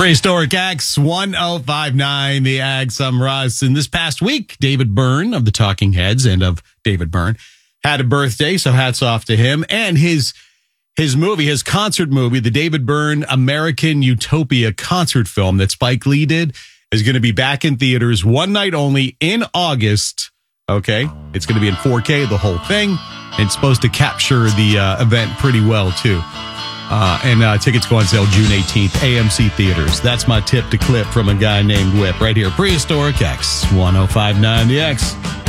Prehistoric X 1059, the Ag Summarize. And this past week, David Byrne of the Talking Heads and of David Byrne had a birthday, so hats off to him. And his movie, his concert movie, the David Byrne American Utopia concert film that Spike Lee did, is going to be back in theaters one night only in August. Okay, it's going to be in 4K, the whole thing. And it's supposed to capture the event pretty well, too. And tickets go on sale June 18th, AMC Theaters. That's my tip to clip from a guy named Whip right here. Prehistoric X 1059 The X.